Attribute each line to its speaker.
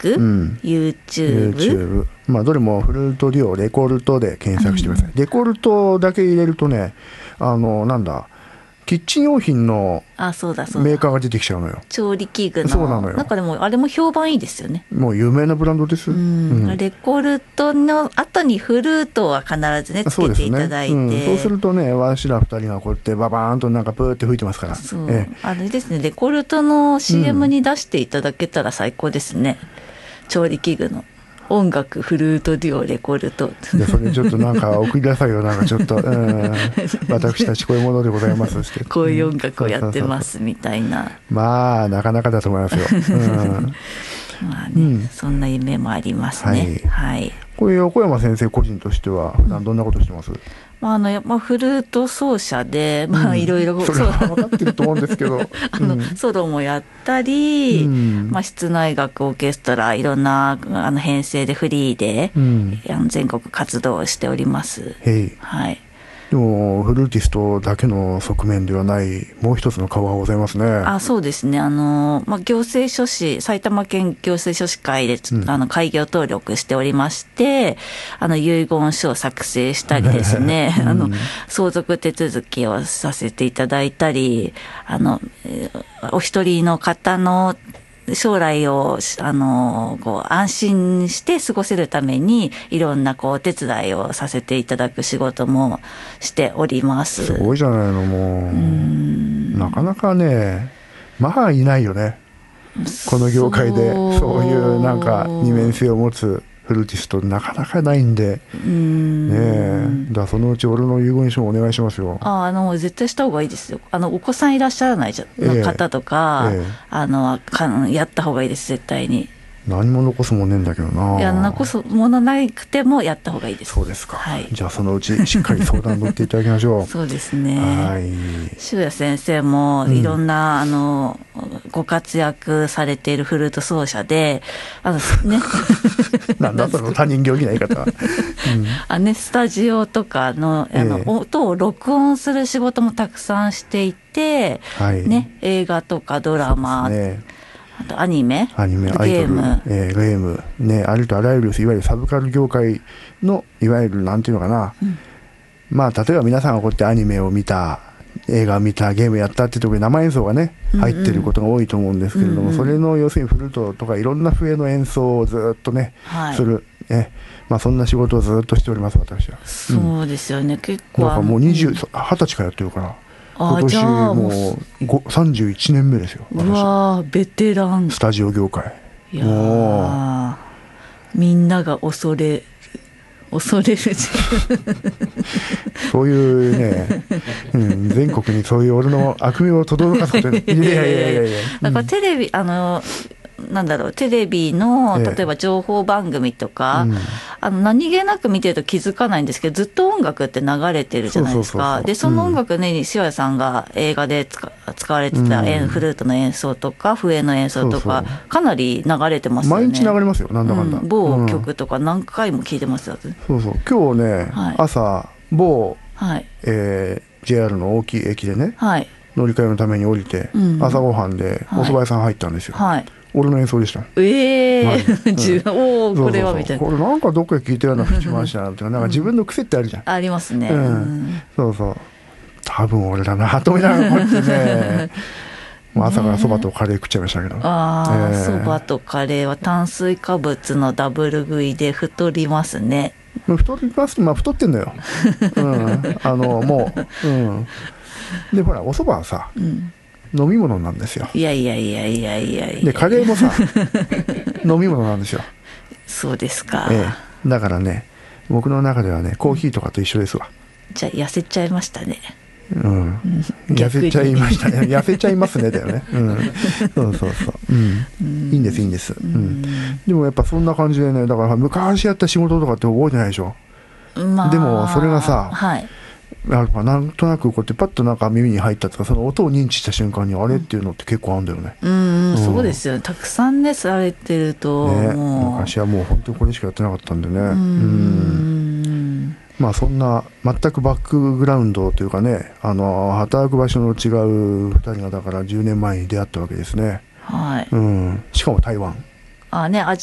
Speaker 1: YouTube、まあどれもフルートデュオレコルトで検索してください。レコルトだけ入れるとね、なんだキッチン用品のメーカーが出てきちゃうのよ。
Speaker 2: 調理器具の。
Speaker 1: そうなのよ。
Speaker 2: なんかでもあれも評判いいですよね。
Speaker 1: もう有名なブランドです。
Speaker 2: レコルトの後にフルートは必ずねつけていただいて、
Speaker 1: そうするとね、わしら2人がこうやってババーンとなんかプーって吹いてますから。
Speaker 2: あれですね、レコルトの CM に出していただけたら最高ですね。調理器具の音楽フルートデュオレコルト。
Speaker 1: でそれちょっとなんか送りなさいよ。なんかちょっと、私たちこういうものでございますって、
Speaker 2: こういう音楽をやってますみたいな。
Speaker 1: まあなかなかだと思いますよ。
Speaker 2: まあね、そんな夢もありますね。はい。
Speaker 1: これ横山先生個人としては普段どんなことしてます？
Speaker 2: やっぱフルート奏者で、いろいろ
Speaker 1: それは分かってると思うんですけど
Speaker 2: ソロもやったり、室内楽オーケストラいろんな編成でフリーで、全国活動をしております。はい。
Speaker 1: でもフルーティストだけの側面ではないもう一つの顔がございますね。
Speaker 2: そうですね。行政書士、埼玉県行政書士会で、開業登録しておりまして、遺言書を作成したりですね、相続手続きをさせていただいたり、お一人の方の将来をこう安心して過ごせるためにいろんなお手伝いをさせていただく仕事もしております。
Speaker 1: すごいじゃないの。もうなかなかね、まあいないよね、この業界でそういうなんか二面性を持つフルーティストなかなかないんで、だからそのうち俺の遺言書をお願いしますよ。
Speaker 2: 絶対した方がいいですよ。お子さんいらっしゃらない方とか、やった方がいいです、絶対に。
Speaker 1: 何も残すもんねえんだけどな。
Speaker 2: 残すものなくてもやった方がいいです。
Speaker 1: そうですか。じゃあそのうちしっかり相談乗っていただきましょう。
Speaker 2: そうですね。修也先生もいろんな、ご活躍されているフルート奏者で、
Speaker 1: なんだその他人行儀な言い方。
Speaker 2: スタジオとかの音を録音する仕事もたくさんしていて、映画とかドラマ、あとアニメ、ゲ
Speaker 1: ームね、ありとあらゆるいわゆるサブカル業界のいわゆるなんていうのかな、まあ例えば皆さんがこうやってアニメを見た、映画を見た、ゲームやったっていうところに生演奏がね入ってることが多いと思うんですけれども、それの要するにフルートとかいろんな笛の演奏をずっとね、するまあそんな仕事をずっとしております、私は。
Speaker 2: そうですよね。結構
Speaker 1: だからもう20歳からやってるから、今年もう31年目ですよ。
Speaker 2: うわー、ベテラン。
Speaker 1: スタジオ業界。
Speaker 2: いやー、みんなが恐れる
Speaker 1: そういうね、全国にそういう俺の悪名を轟かすことで、いや
Speaker 2: だからテレビテレビの例えば情報番組とか、何気なく見てると気づかないんですけど、ずっと音楽って流れてるじゃないですか。でその音楽ね、塩谷さんが映画で使われてたフルートの演奏とか笛の演奏とかかなり流れてますよね。
Speaker 1: 毎日流れますよ、なんだかんだ。
Speaker 2: 某曲とか何回も聞いてますよ。
Speaker 1: そうそう、今日ね、朝某JR の大きい駅でね、乗り換えのために降りて、朝ごはんでお蕎麦屋さん入ったんですよ。俺の演奏でした。
Speaker 2: これはみたいな。
Speaker 1: これなんかどっかで聞いたような節回しなんて、なんか自分の癖ってあるじゃん。
Speaker 2: ありますね。
Speaker 1: そうそう。多分俺だなと思いながらこうやってね。朝からそばとカレー食っちゃいましたけど。
Speaker 2: そばとカレーは炭水化物のダブル食いで太りますね。
Speaker 1: 太ります。まあ太ってんのよ。もう。でほらお蕎麦はさ。飲み物なんですよ。
Speaker 2: いやで
Speaker 1: カレーもさ飲み物なんですよ。
Speaker 2: そうですか。
Speaker 1: だからね、僕の中ではね、コーヒーとかと一緒ですわ。
Speaker 2: じゃあ痩せちゃいましたね。
Speaker 1: 痩せちゃいましたね。痩せちゃいますねだよね。そういいんです。でもやっぱそんな感じでね、だから昔やった仕事とかって覚えてないでしょ。でもそれがさ、なんとなくこうやってパッとなんか耳に入ったとか、その音を認知した瞬間にあれっていうのって結構あるんだよね。
Speaker 2: そうですよ。たくさんねされてると、
Speaker 1: 昔はもう本当にこれしかやってなかったんでね。まあそんな全くバックグラウンドというかね、働く場所の違う2人がだから10年前に出会ったわけですね。しかも台湾。